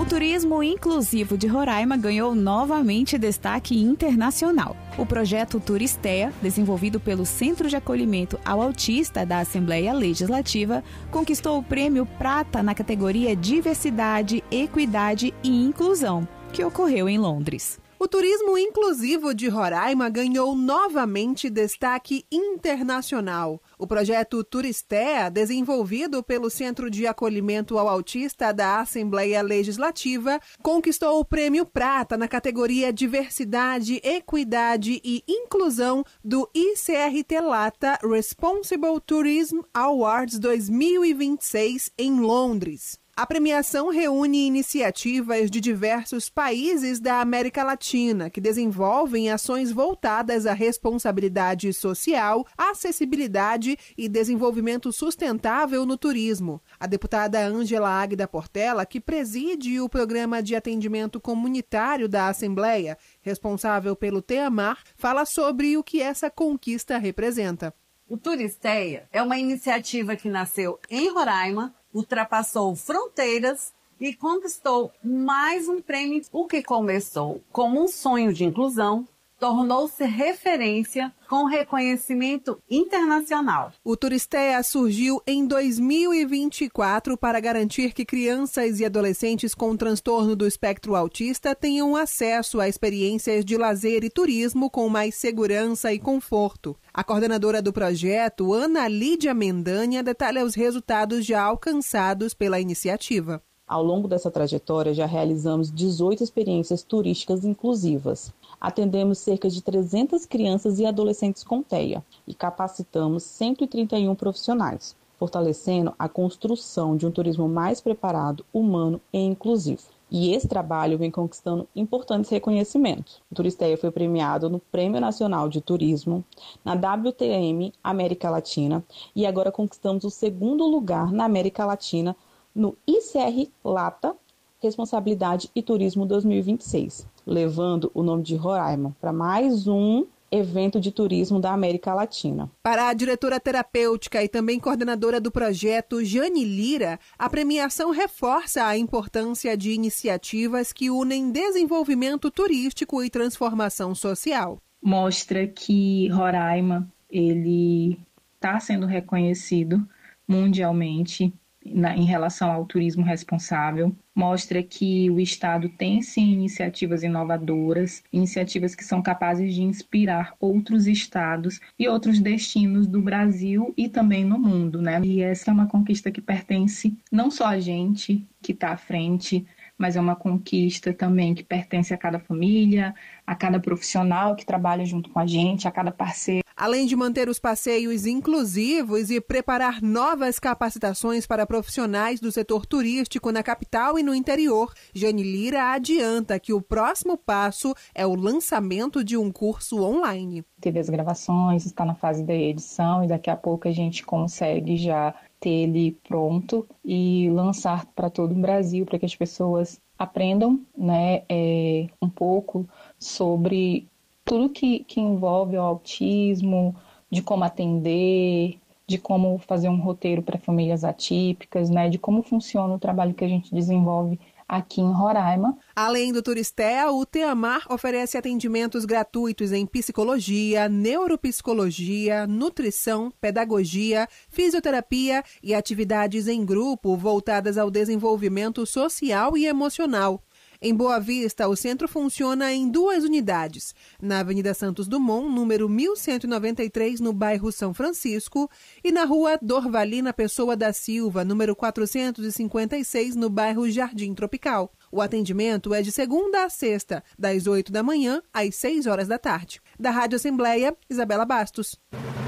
turismo inclusivo de Roraima ganhou novamente destaque internacional. O projeto Turistea, desenvolvido pelo Centro de Acolhimento ao Autista da Assembleia Legislativa, conquistou o prêmio Prata na categoria Diversidade, Equidade e Inclusão, que ocorreu em Londres. O turismo inclusivo de Roraima ganhou novamente destaque internacional. O projeto Turistea, desenvolvido pelo Centro de Acolhimento ao Autista da Assembleia Legislativa, conquistou o Prêmio Prata na categoria Diversidade, Equidade e Inclusão do ICRT Lata Responsible Tourism Awards 2026 em Londres. A premiação reúne iniciativas de diversos países da América Latina que desenvolvem ações voltadas à responsabilidade social, acessibilidade e desenvolvimento sustentável no turismo. A deputada Ângela Águida Portela, que preside o Programa de Atendimento Comunitário da Assembleia, responsável pelo TEAMAR, fala sobre o que essa conquista representa. O Turistea é uma iniciativa que nasceu em Roraima, ultrapassou fronteiras e conquistou mais um prêmio. O que começou como um sonho de inclusão tornou-se referência com reconhecimento internacional. O Turistea surgiu em 2024 para garantir que crianças e adolescentes com transtorno do espectro autista tenham acesso a experiências de lazer e turismo com mais segurança e conforto. A coordenadora do projeto, Ana Lídia Mendanha, detalha os resultados já alcançados pela iniciativa. Ao longo dessa trajetória, já realizamos 18 experiências turísticas inclusivas. Atendemos cerca de 300 crianças e adolescentes com TEA e capacitamos 131 profissionais, fortalecendo a construção de um turismo mais preparado, humano e inclusivo. E esse trabalho vem conquistando importantes reconhecimentos. O Turistea foi premiado no Prêmio Nacional de Turismo, na WTM América Latina e agora conquistamos o segundo lugar na América Latina no ICR Lata Responsabilidade e Turismo 2026, levando o nome de Roraima para mais um evento de turismo da América Latina. Para a diretora terapêutica e também coordenadora do projeto, Jane Lira, a premiação reforça a importância de iniciativas que unem desenvolvimento turístico e transformação social. Mostra que Roraima ele está sendo reconhecido mundialmente em relação ao turismo responsável, mostra que o Estado tem sim iniciativas inovadoras, iniciativas que são capazes de inspirar outros estados e outros destinos do Brasil e também no mundo, né? E essa é uma conquista que pertence não só a gente que está à frente, mas é uma conquista também que pertence a cada família, a cada profissional que trabalha junto com a gente, a cada parceiro. Além de manter os passeios inclusivos e preparar novas capacitações para profissionais do setor turístico na capital e no interior, Jane Lira adianta que o próximo passo é o lançamento de um curso online. Teve as gravações, está na fase da edição e daqui a pouco a gente consegue já ter ele pronto e lançar para todo o Brasil para que as pessoas aprendam, né, um pouco sobre tudo que envolve o autismo, de como atender, de como fazer um roteiro para famílias atípicas, né, de como funciona o trabalho que a gente desenvolve aqui em Roraima. Além do Turistea, o TEAMAR oferece atendimentos gratuitos em psicologia, neuropsicologia, nutrição, pedagogia, fisioterapia e atividades em grupo voltadas ao desenvolvimento social e emocional. Em Boa Vista, o centro funciona em 2 unidades, na Avenida Santos Dumont, número 1193, no bairro São Francisco, e na Rua Dorvalina Pessoa da Silva, número 456, no bairro Jardim Tropical. O atendimento é de segunda a sexta, das 8 da manhã às 6 horas da tarde. Da Rádio Assembleia, Isabela Bastos.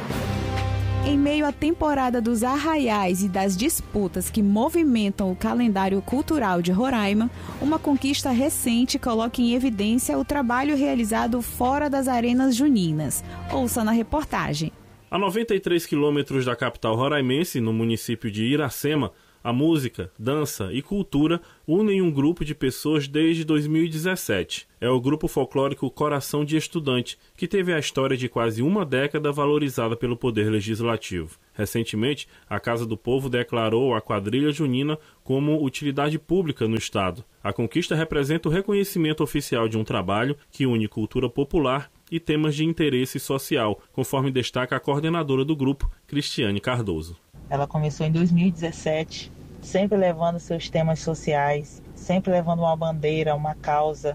Em meio à temporada dos arraiais e das disputas que movimentam o calendário cultural de Roraima, uma conquista recente coloca em evidência o trabalho realizado fora das arenas juninas. Ouça na reportagem. A 93 quilômetros da capital roraimense, no município de Iracema, a música, dança e cultura unem um grupo de pessoas desde 2017. É o grupo folclórico Coração de Estudante, que teve a história de quase uma década valorizada pelo Poder Legislativo. Recentemente, a Casa do Povo declarou a quadrilha junina como utilidade pública no Estado. A conquista representa o reconhecimento oficial de um trabalho que une cultura popular e temas de interesse social, conforme destaca a coordenadora do grupo, Cristiane Cardoso. Ela começou em 2017, sempre levando seus temas sociais, sempre levando uma bandeira, uma causa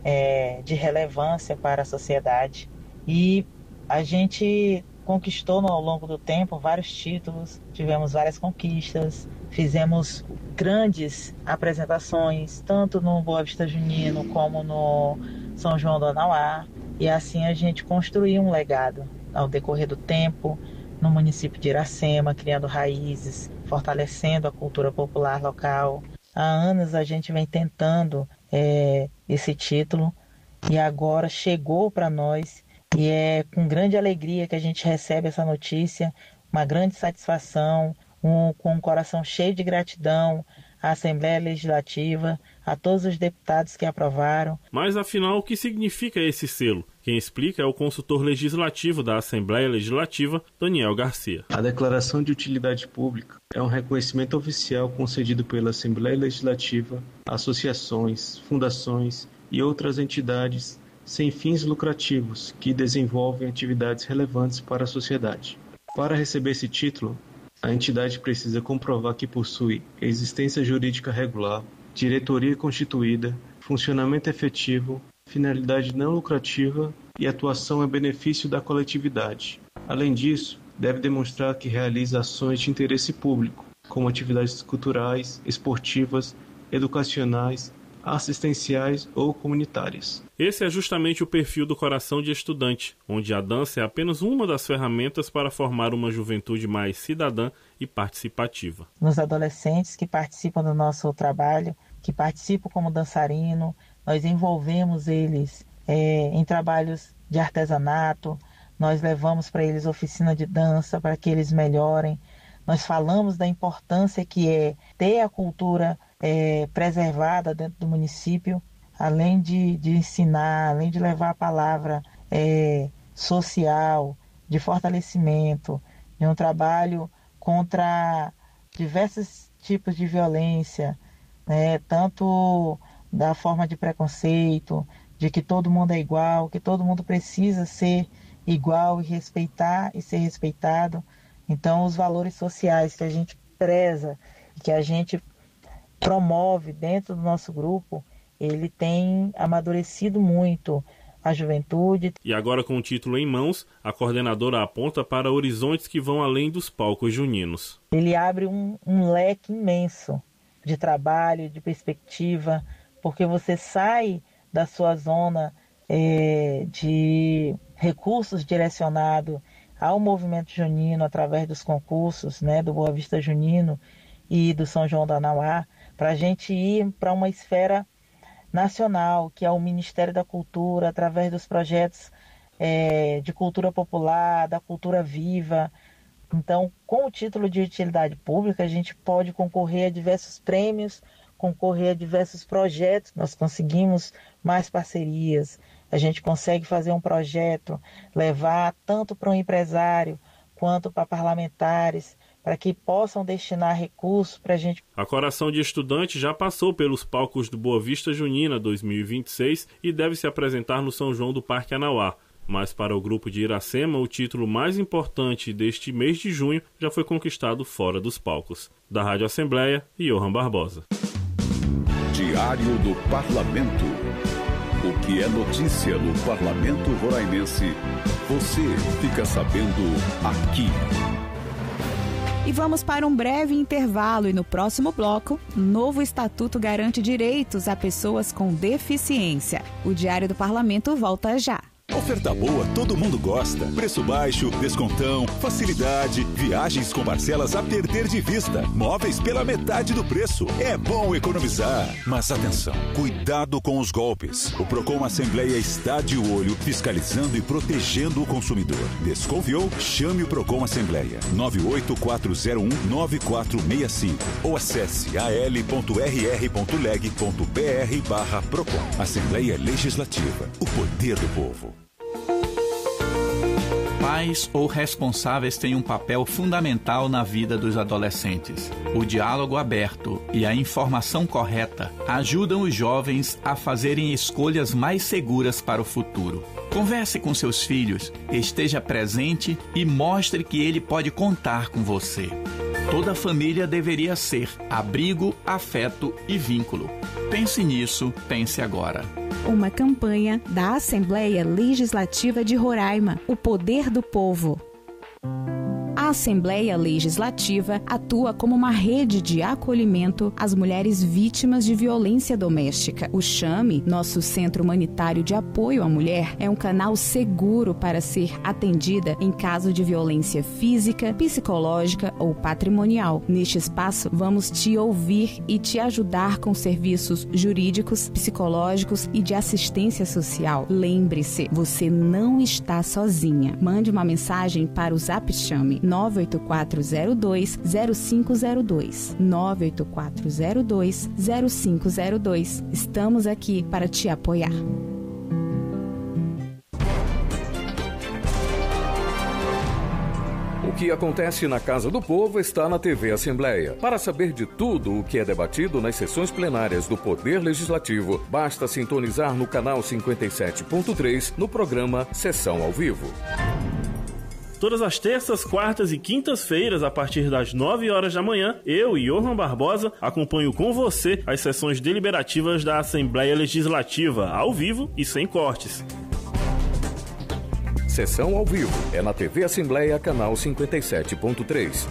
de relevância para a sociedade. E a gente conquistou ao longo do tempo vários títulos, tivemos várias conquistas, fizemos grandes apresentações, tanto no Boa Vista Junino como no São João do Anauá, e assim a gente construiu um legado ao decorrer do tempo no município de Iracema, criando raízes, fortalecendo a cultura popular local. Há anos a gente vem tentando esse título e agora chegou para nós. E é com grande alegria que a gente recebe essa notícia, uma grande satisfação, com um coração cheio de gratidão à Assembleia Legislativa, a todos os deputados que aprovaram. Mas afinal, o que significa esse selo? Quem explica é o consultor legislativo da Assembleia Legislativa, Daniel Garcia. A Declaração de Utilidade Pública é um reconhecimento oficial concedido pela Assembleia Legislativa, associações, fundações e outras entidades sem fins lucrativos que desenvolvem atividades relevantes para a sociedade. Para receber esse título, a entidade precisa comprovar que possui existência jurídica regular, diretoria constituída, funcionamento efetivo, finalidade não lucrativa e atuação em benefício da coletividade. Além disso, deve demonstrar que realiza ações de interesse público, como atividades culturais, esportivas, educacionais, assistenciais ou comunitárias. Esse é justamente o perfil do Coração de Estudante, onde a dança é apenas uma das ferramentas para formar uma juventude mais cidadã e participativa. Nos adolescentes que participam do nosso trabalho, que participam como dançarino, nós envolvemos eles em trabalhos de artesanato, nós levamos para eles oficina de dança para que eles melhorem. Nós falamos da importância que é ter a cultura preservada dentro do município, além de ensinar, além de levar a palavra social, de fortalecimento, de um trabalho contra diversos tipos de violência, tanto da forma de preconceito, de que todo mundo é igual, que todo mundo precisa ser igual e respeitar e ser respeitado. Então, os valores sociais que a gente preza, que a gente promove dentro do nosso grupo, ele tem amadurecido muito a juventude. E agora, com o título em mãos, a coordenadora aponta para horizontes que vão além dos palcos juninos. Ele abre um leque imenso de trabalho, de perspectiva, porque você sai da sua zona de recursos direcionados ao movimento junino através dos concursos, do Boa Vista Junino e do São João do Anauá, para a gente ir para uma esfera nacional, que é o Ministério da Cultura, através dos projetos de cultura popular, da cultura viva. Então, com o título de utilidade pública, a gente pode concorrer a diversos prêmios, concorrer a diversos projetos. Nós conseguimos mais parcerias, a gente consegue fazer um projeto, levar tanto para um empresário quanto para parlamentares, para que possam destinar recursos para a gente. A Coração de Estudante já passou pelos palcos do Boa Vista Junina 2026 e deve se apresentar no São João do Parque Anauá. Mas para o grupo de Iracema, o título mais importante deste mês de junho já foi conquistado fora dos palcos. Da Rádio Assembleia, Johan Barbosa. Diário do Parlamento. O que é notícia no Parlamento Roraimense, você fica sabendo aqui. E vamos para um breve intervalo e no próximo bloco, novo estatuto garante direitos a pessoas com deficiência. O Diário do Parlamento volta já. Oferta boa, todo mundo gosta. Preço baixo, descontão, facilidade, viagens com parcelas a perder de vista, móveis pela metade do preço. É bom economizar. Mas atenção, cuidado com os golpes. O Procon Assembleia está de olho, fiscalizando e protegendo o consumidor. Desconfiou? Chame o Procon Assembleia 98401-9465 ou acesse al.rr.leg.br/Procon. Assembleia Legislativa. O poder do povo. Pais ou responsáveis têm um papel fundamental na vida dos adolescentes. O diálogo aberto e a informação correta ajudam os jovens a fazerem escolhas mais seguras para o futuro. Converse com seus filhos, esteja presente e mostre que ele pode contar com você. Toda família deveria ser abrigo, afeto e vínculo. Pense nisso, pense agora. Uma campanha da Assembleia Legislativa de Roraima, o poder do povo. A Assembleia Legislativa atua como uma rede de acolhimento às mulheres vítimas de violência doméstica. O CHAME, nosso Centro Humanitário de Apoio à Mulher, é um canal seguro para ser atendida em caso de violência física, psicológica ou patrimonial. Neste espaço, vamos te ouvir e te ajudar com serviços jurídicos, psicológicos e de assistência social. Lembre-se, você não está sozinha. Mande uma mensagem para o Zap CHAME 98402-0502. 98402-0502. Estamos aqui para te apoiar. O que acontece na Casa do Povo está na TV Assembleia. Para saber de tudo o que é debatido nas sessões plenárias do Poder Legislativo, basta sintonizar no canal 57.3 no programa Sessão ao Vivo. Todas as terças, quartas e quintas-feiras, a partir das 9 horas da manhã, eu, Johan Barbosa, acompanho com você as sessões deliberativas da Assembleia Legislativa, ao vivo e sem cortes. Sessão ao Vivo é na TV Assembleia, canal 57.3.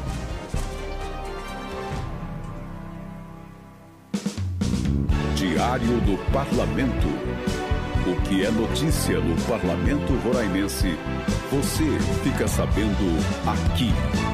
Diário do Parlamento. O que é notícia no Parlamento Roraimense, você fica sabendo aqui.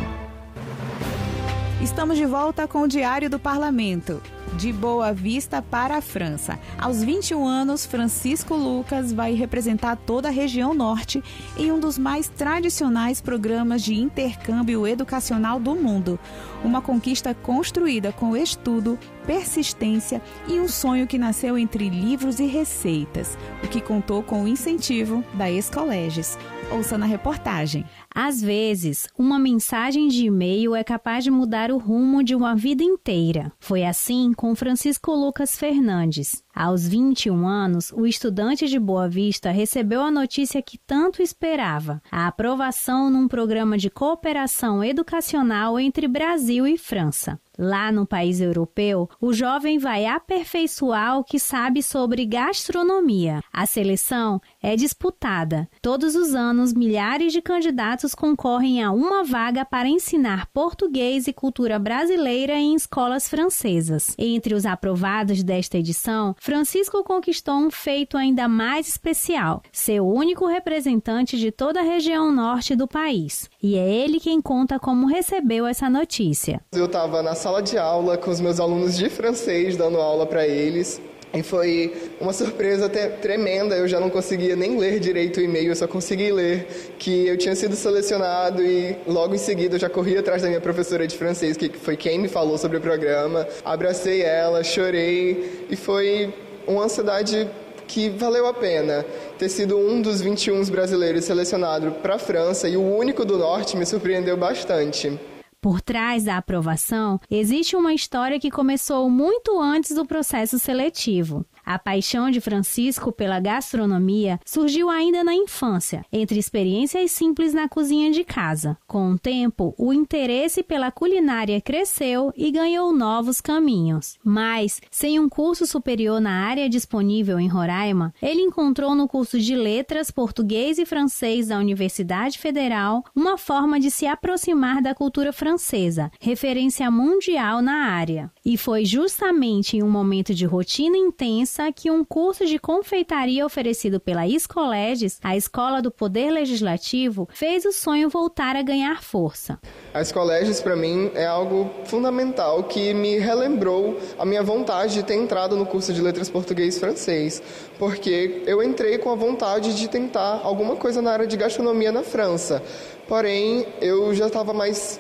Estamos de volta com o Diário do Parlamento. De Boa Vista para a França. Aos 21 anos, Francisco Lucas vai representar toda a região norte em um dos mais tradicionais programas de intercâmbio educacional do mundo. Uma conquista construída com estudo, persistência e um sonho que nasceu entre livros e receitas, o que contou com o incentivo da Escoleges. Ouça na reportagem. Às vezes, uma mensagem de e-mail é capaz de mudar o rumo de uma vida inteira. Foi assim com Francisco Lucas Fernandes. Aos 21 anos, o estudante de Boa Vista recebeu a notícia que tanto esperava: a aprovação num programa de cooperação educacional entre Brasil e França. Lá no país europeu, o jovem vai aperfeiçoar o que sabe sobre gastronomia. A seleção é disputada. Todos os anos, milhares de candidatos concorrem a uma vaga para ensinar português e cultura brasileira em escolas francesas. Entre os aprovados desta edição, Francisco conquistou um feito ainda mais especial: ser o único representante de toda a região norte do país. E é ele quem conta como recebeu essa notícia. Eu estava na sala de aula com os meus alunos de francês, dando aula para eles. E foi uma surpresa tremenda. Eu já não conseguia nem ler direito o e-mail, eu só consegui ler que eu tinha sido selecionado, e logo em seguida eu já corri atrás da minha professora de francês, que foi quem me falou sobre o programa. Abracei ela, chorei, e foi uma ansiedade que valeu a pena. Ter sido um dos 21 brasileiros selecionado para a França e o único do Norte me surpreendeu bastante. Por trás da aprovação, existe uma história que começou muito antes do processo seletivo. A paixão de Francisco pela gastronomia surgiu ainda na infância, entre experiências simples na cozinha de casa. Com o tempo, o interesse pela culinária cresceu e ganhou novos caminhos. Mas, sem um curso superior na área disponível em Roraima, ele encontrou no curso de Letras, Português e Francês da Universidade Federal uma forma de se aproximar da cultura francesa, referência mundial na área. E foi justamente em um momento de rotina intensa que um curso de confeitaria oferecido pela Escoleges, a Escola do Poder Legislativo, fez o sonho voltar a ganhar força. A Escoleges, para mim, é algo fundamental que me relembrou a minha vontade de ter entrado no curso de Letras Português e Francês, porque eu entrei com a vontade de tentar alguma coisa na área de gastronomia na França. Porém, eu já estava mais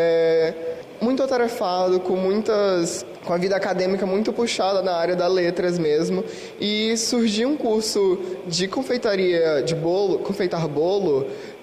muito atarefado, com a vida acadêmica muito puxada na área da letras mesmo, e surgiu um curso de confeitaria de bolo, confeitar bolo,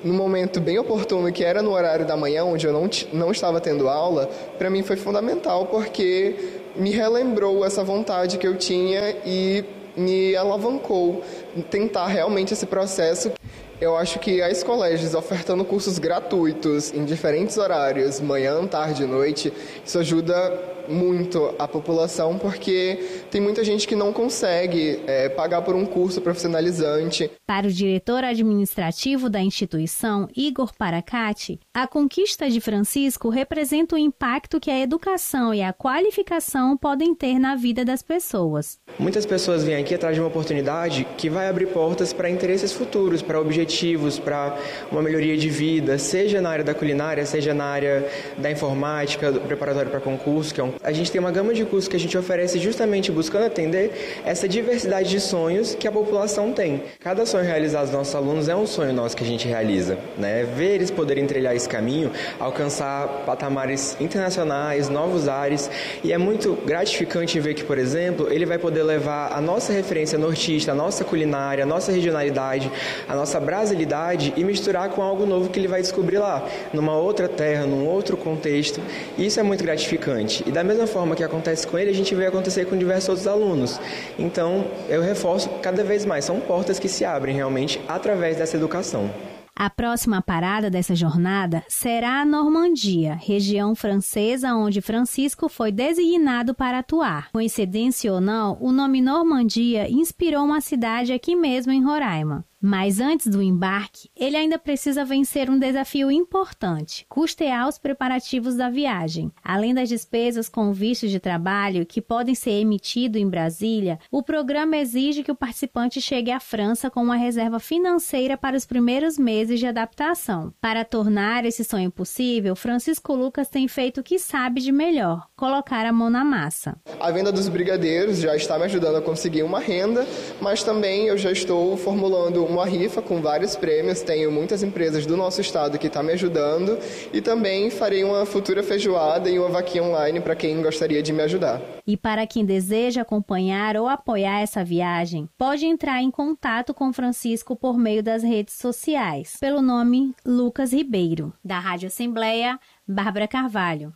num momento bem oportuno, que era no horário da manhã, onde eu não estava tendo aula, para mim foi fundamental, porque me relembrou essa vontade que eu tinha e me alavancou tentar realmente esse processo. Eu acho que a Escolégios ofertando cursos gratuitos em diferentes horários, manhã, tarde e noite, isso ajuda muito a população, porque tem muita gente que não consegue pagar por um curso profissionalizante. Para o diretor administrativo da instituição, Igor Paracati, a conquista de Francisco representa o impacto que a educação e a qualificação podem ter na vida das pessoas. Muitas pessoas vêm aqui atrás de uma oportunidade que vai abrir portas para interesses futuros, para objetivos, para uma melhoria de vida, seja na área da culinária, seja na área da informática, do preparatório para concurso, que é a gente tem uma gama de cursos que a gente oferece justamente buscando atender essa diversidade de sonhos que a população tem. Cada sonho realizado dos nossos alunos é um sonho nosso que a gente realiza, né? Ver eles poderem trilhar esse caminho, alcançar patamares internacionais, novos ares, e é muito gratificante ver que, por exemplo, ele vai poder levar a nossa referência nortista, a nossa culinária, a nossa regionalidade, a nossa brasilidade e misturar com algo novo que ele vai descobrir lá, numa outra terra, num outro contexto. E isso é muito gratificante. E da mesma forma que acontece com ele, a gente vê acontecer com diversos outros alunos. Então, eu reforço cada vez mais, são portas que se abrem realmente através dessa educação. A próxima parada dessa jornada será a Normandia, região francesa onde Francisco foi designado para atuar. Coincidência ou não, o nome Normandia inspirou uma cidade aqui mesmo em Roraima. Mas antes do embarque, ele ainda precisa vencer um desafio importante: custear os preparativos da viagem. Além das despesas com visto de trabalho que podem ser emitidos em Brasília, o programa exige que o participante chegue à França com uma reserva financeira para os primeiros meses de adaptação. Para tornar esse sonho possível, Francisco Lucas tem feito o que sabe de melhor: colocar a mão na massa. A venda dos brigadeiros já está me ajudando a conseguir uma renda, mas também eu já estou formulando uma rifa com vários prêmios, tenho muitas empresas do nosso estado que estão me ajudando e também farei uma futura feijoada e uma vaquinha online para quem gostaria de me ajudar. E para quem deseja acompanhar ou apoiar essa viagem, pode entrar em contato com Francisco por meio das redes sociais, pelo nome Lucas Ribeiro. Da Rádio Assembleia, Bárbara Carvalho.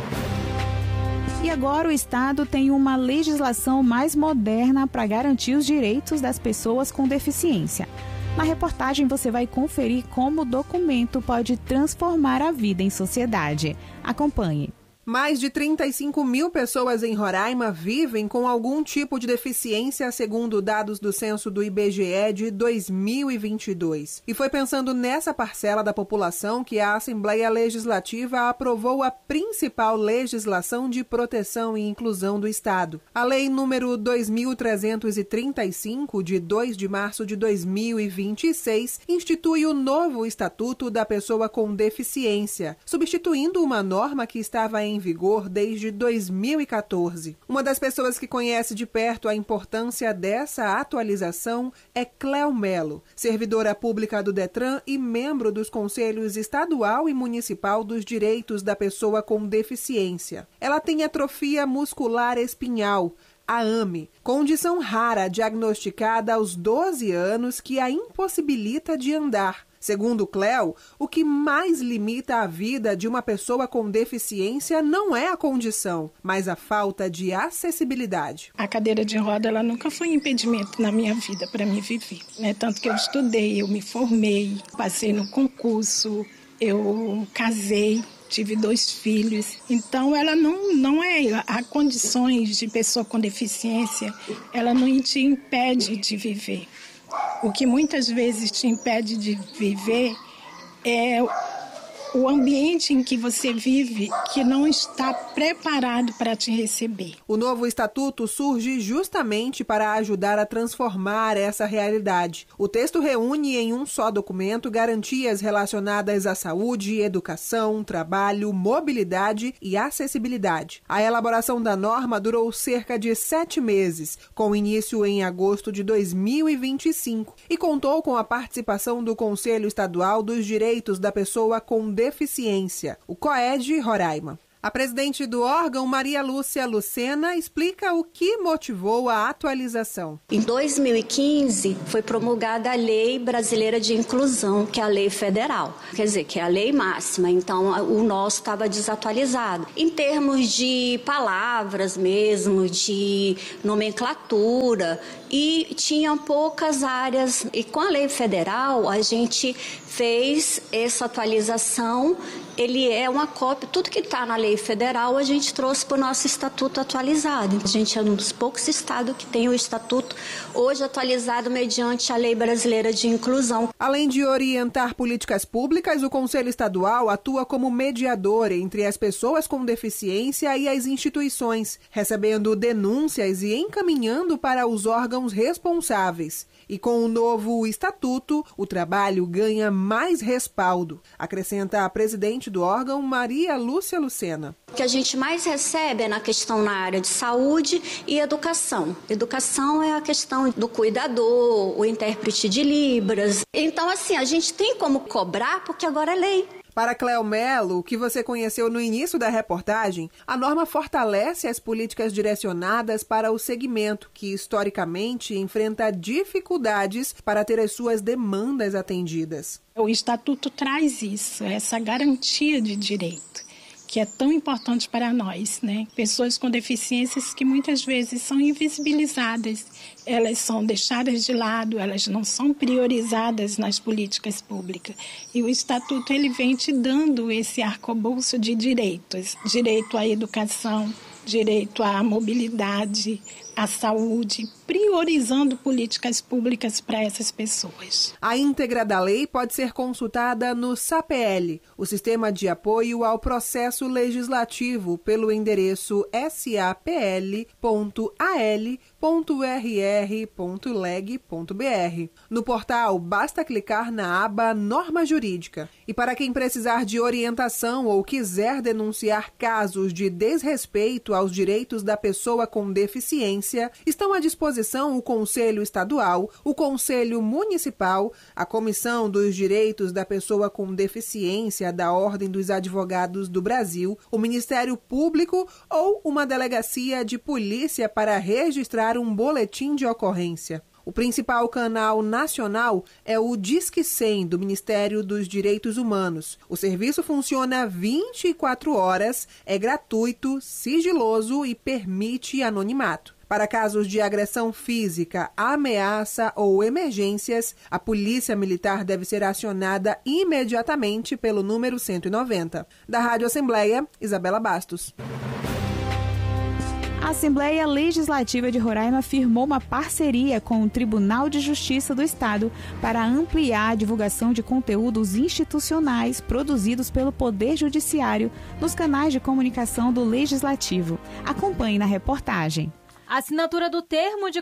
E agora o Estado tem uma legislação mais moderna para garantir os direitos das pessoas com deficiência. Na reportagem você vai conferir como o documento pode transformar a vida em sociedade. Acompanhe. Mais de 35 mil pessoas em Roraima vivem com algum tipo de deficiência, segundo dados do censo do IBGE de 2022. E foi pensando nessa parcela da população que a Assembleia Legislativa aprovou a principal legislação de proteção e inclusão do Estado. A Lei número 2.335, de 2 de março de 2026, institui o novo Estatuto da Pessoa com Deficiência, substituindo uma norma que estava em vigor desde 2014. Uma das pessoas que conhece de perto a importância dessa atualização é Cléo Melo, servidora pública do Detran e membro dos Conselhos Estadual e Municipal dos Direitos da Pessoa com Deficiência. Ela tem atrofia muscular espinhal, a AME, condição rara diagnosticada aos 12 anos que a impossibilita de andar. Segundo Cléo, o que mais limita a vida de uma pessoa com deficiência não é a condição, mas a falta de acessibilidade. A cadeira de roda ela nunca foi um impedimento na minha vida para me viver, né? Tanto que eu estudei, eu me formei, passei no concurso, eu casei, tive 2 filhos. Então ela não é a condições de pessoa com deficiência, ela não te impede de viver. O que muitas vezes te impede de viver é o ambiente em que você vive que não está preparado para te receber. O novo estatuto surge justamente para ajudar a transformar essa realidade. O texto reúne em um só documento garantias relacionadas à saúde, educação, trabalho, mobilidade e acessibilidade. A elaboração da norma durou cerca de 7 meses, com início em agosto de 2025, e contou com a participação do Conselho Estadual dos Direitos da Pessoa com Deficiência, o COED Roraima. A presidente do órgão, Maria Lúcia Lucena, explica o que motivou a atualização. Em 2015, foi promulgada a Lei Brasileira de Inclusão, que é a lei federal, quer dizer, que é a lei máxima, então o nosso estava desatualizado. Em termos de palavras mesmo, de nomenclatura, e tinham poucas áreas. E com a lei federal, a gente fez essa atualização. Ele é uma cópia, tudo que está na lei federal a gente trouxe para o nosso estatuto atualizado. A gente é um dos poucos estados que tem o estatuto hoje atualizado mediante a Lei Brasileira de Inclusão. Além de orientar políticas públicas, o Conselho Estadual atua como mediador entre as pessoas com deficiência e as instituições, recebendo denúncias e encaminhando para os órgãos responsáveis. E com o novo estatuto, o trabalho ganha mais respaldo, acrescenta a presidente do órgão, Maria Lúcia Lucena. O que a gente mais recebe é na questão na área de saúde e educação. Educação é a questão do cuidador, o intérprete de Libras. Então, assim, a gente tem como cobrar porque agora é lei. Para Cléo Melo, que você conheceu no início da reportagem, a norma fortalece as políticas direcionadas para o segmento, que historicamente enfrenta dificuldades para ter as suas demandas atendidas. O Estatuto traz isso, essa garantia de direito, que é tão importante para nós, né? Pessoas com deficiências que muitas vezes são invisibilizadas, elas são deixadas de lado, elas não são priorizadas nas políticas públicas. E o Estatuto ele vem te dando esse arcabouço de direitos, direito à educação, direito à mobilidade, à saúde, priorizando políticas públicas para essas pessoas. A íntegra da lei pode ser consultada no SAPL, o Sistema de Apoio ao Processo Legislativo, pelo endereço sapl.al.rr.leg.br. No portal, basta clicar na aba Norma Jurídica. E para quem precisar de orientação ou quiser denunciar casos de desrespeito aos direitos da pessoa com deficiência, estão à disposição o Conselho Estadual, o Conselho Municipal, a Comissão dos Direitos da Pessoa com Deficiência da Ordem dos Advogados do Brasil, o Ministério Público ou uma delegacia de polícia para registrar um boletim de ocorrência. O principal canal nacional é o Disque 100 do Ministério dos Direitos Humanos. O serviço funciona 24 horas, é gratuito, sigiloso e permite anonimato. Para casos de agressão física, ameaça ou emergências, a Polícia Militar deve ser acionada imediatamente pelo número 190. Da Rádio Assembleia, Isabela Bastos. A Assembleia Legislativa de Roraima firmou uma parceria com o Tribunal de Justiça do Estado para ampliar a divulgação de conteúdos institucionais produzidos pelo Poder Judiciário nos canais de comunicação do Legislativo. Acompanhe na reportagem. A assinatura do termo de